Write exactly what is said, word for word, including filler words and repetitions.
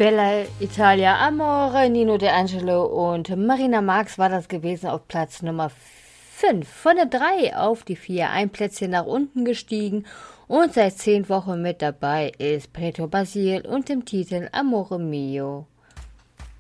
Bella Italia Amore, Nino De Angelo und Marina Marx war das gewesen auf Platz Nummer fünf. Von der drei auf die vier, ein Plätzchen nach unten gestiegen und seit zehn Wochen mit dabei ist Preto Basil und dem Titel Amore Mio.